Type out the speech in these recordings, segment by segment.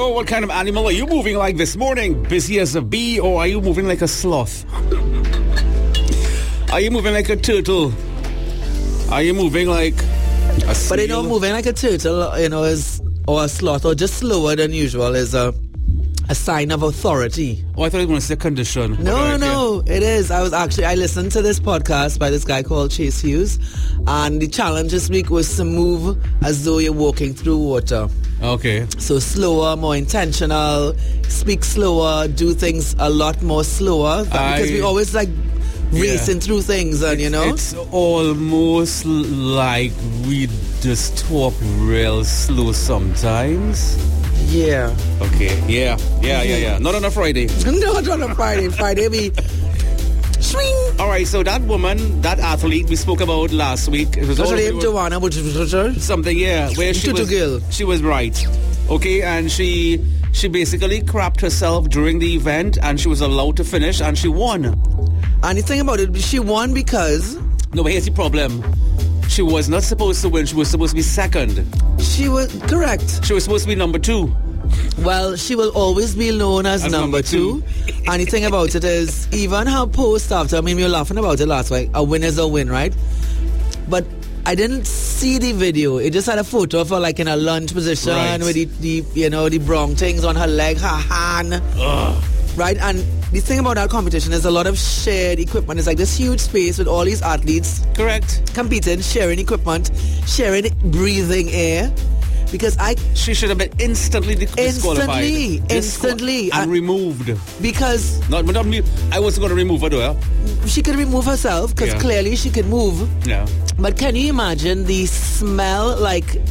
So what kind of animal are you moving like this morning? Busy as a bee, or are you moving like a sloth? Are you moving like a turtle? Are you moving like a snail? But moving like a turtle, is or a sloth, or just slower than usual is a sign of authority. Oh, I thought it was a condition. No, it is. I listened to this podcast by this guy called Chase Hughes, and the challenge this week was to move as though you're walking through water. Okay. So slower, more intentional, speak slower, do things a lot more slower, because we always racing through things, and It's almost like we just talk real slow sometimes. Yeah. Okay. Yeah. Not on a Friday. Not on a Friday. Friday we swing. All right. So that woman, that athlete we spoke about last week, it was What's her name? Joanna. Something. Yeah. Where she was right. Okay, and she basically crapped herself during the event, and she was allowed to finish, and she won. And the thing about it, she won because... No, but here's the problem. She was not supposed to win. She was supposed to be second. She was... Correct. She was supposed to be number 2. Well, she will always be known as number 2. And the thing about it is, even her post after... we were laughing about it last week. A win is a win, right? But I didn't see the video. It just had a photo of her in a lunge position, right, with the brown things on her leg, her hand. Ugh. Right? And the thing about that competition is a lot of shared equipment. It's like this huge space with all these athletes. Correct. Competing, sharing equipment, sharing breathing air. Because she should have been instantly disqualified. Instantly. And removed. Because... Not me. I wasn't going to remove her, though. She could remove herself, because clearly she could move. Yeah. But can you imagine the smell?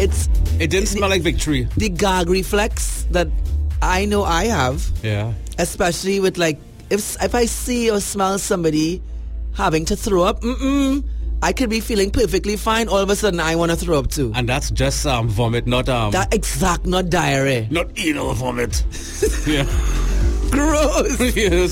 It didn't smell like victory. The gag reflex that I know I have. Yeah. Especially with if I see or smell somebody having to throw up, I could be feeling perfectly fine. All of a sudden, I want to throw up too. And that's just vomit, not not diarrhea, not anal vomit. Yeah. Gross. Yes,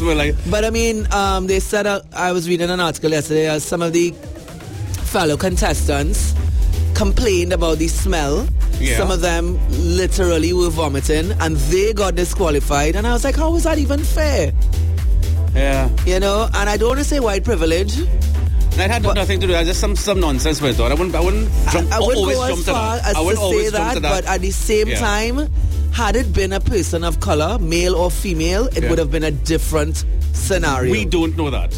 but they said I was reading an article yesterday. Some of the fellow contestants complained about the smell. Yeah. Some of them literally were vomiting, and they got disqualified. And I was like, how is that even fair? Yeah. And I don't want to say white privilege. That had nothing to do. Just some nonsense with it. I wouldn't jump. I wouldn't go as far as to say that, but at the same time, had it been a person of color, male or female, it would have been a different scenario. We don't know that.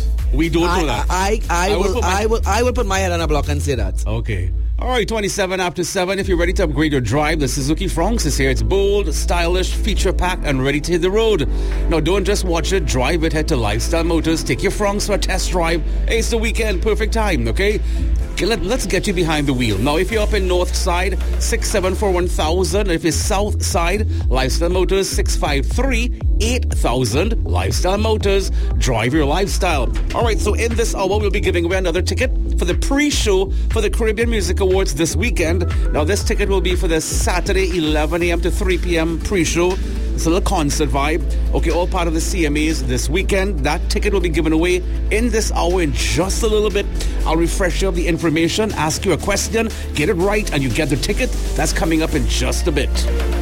I will put my head on a block and say that. Okay. All right, 27 after 7. If you're ready to upgrade your drive, the Suzuki Fronx is here. It's bold, stylish, feature-packed, and ready to hit the road. Now, don't just watch it. Drive it. Head to Lifestyle Motors. Take your Fronx for a test drive. Hey, it's the weekend. Perfect time, okay? Let's get you behind the wheel. Now, if you're up in North Side, 674-1000. And if you're South Side, Lifestyle Motors, 653-8000. Lifestyle Motors. Drive your lifestyle. All right, so in this hour, we'll be giving away another ticket for the pre-show for the Caribbean Music Awards this weekend. Now, this ticket will be for the Saturday 11 a.m. to 3 p.m. pre-show. It's a little concert vibe. Okay, all part of the CMAs this weekend. That ticket will be given away in this hour in just a little bit. I'll refresh you of the information, ask you a question, get it right, and you get the ticket. That's coming up in just a bit.